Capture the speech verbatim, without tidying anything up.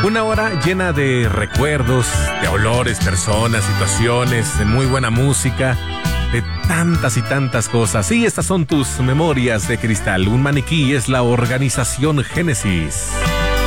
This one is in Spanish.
Una hora llena de recuerdos, de olores, personas, situaciones, de muy buena música, de tantas y tantas cosas. Sí, estas son tus memorias de cristal. Un maniquí es la organización Génesis.